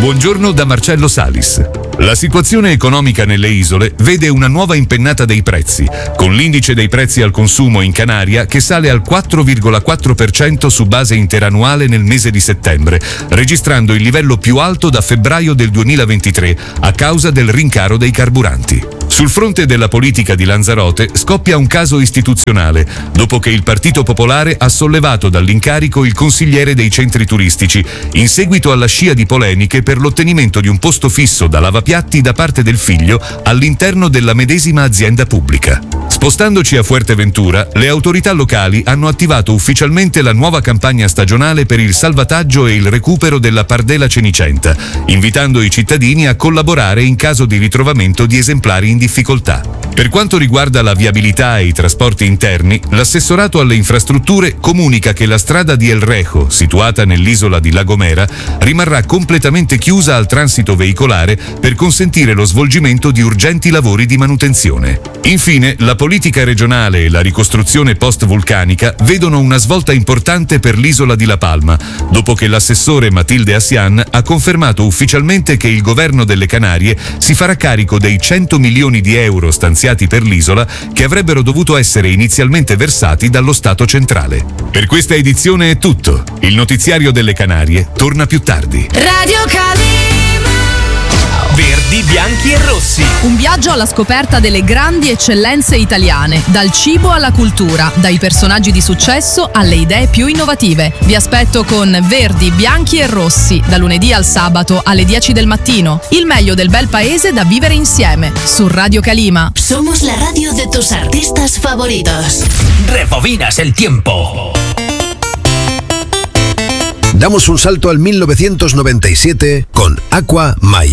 Buongiorno da Marcello Salis. La situazione economica nelle isole vede una nuova impennata dei prezzi, con l'indice dei prezzi al consumo in Canaria che sale al 4,4% su base interannuale nel mese di settembre, registrando il livello più alto da febbraio del 2023 a causa del rincaro dei carburanti. Sul fronte della politica di Lanzarote scoppia un caso istituzionale, dopo che il Partito Popolare ha sollevato dall'incarico il consigliere dei centri turistici, in seguito alla scia di polemiche per l'ottenimento di un posto fisso da lavapiatti da parte del figlio all'interno della medesima azienda pubblica. Spostandoci a Fuerteventura, le autorità locali hanno attivato ufficialmente la nuova campagna stagionale per il salvataggio e il recupero della pardela cenicenta, invitando i cittadini a collaborare in caso di ritrovamento di esemplari in difficoltà. Per quanto riguarda la viabilità e i trasporti interni, l'assessorato alle infrastrutture comunica che la strada di El Rejo, situata nell'isola di La Gomera, rimarrà completamente chiusa al transito veicolare per consentire lo svolgimento di urgenti lavori di manutenzione. Infine, la politica regionale e la ricostruzione post-vulcanica vedono una svolta importante per l'isola di La Palma, dopo che l'assessore Matilde Assian ha confermato ufficialmente che il governo delle Canarie si farà carico dei 100 milioni di euro stanziati per l'isola che avrebbero dovuto essere inizialmente versati dallo Stato centrale. Per questa edizione è tutto. Il notiziario delle Canarie torna più tardi. Radio Calima. Verdi, bianchi e rossi. Un viaggio alla scoperta delle grandi eccellenze italiane, dal cibo alla cultura, dai personaggi di successo alle idee più innovative. Vi aspetto con Verdi, bianchi e rossi, da lunedì al sabato alle 10 del mattino. Il meglio del bel paese da vivere insieme, su Radio Calima. Somos la radio de tus artistas favoritos. Rebobinas el tiempo. Damos un salto al 1997 con Aqua Mai.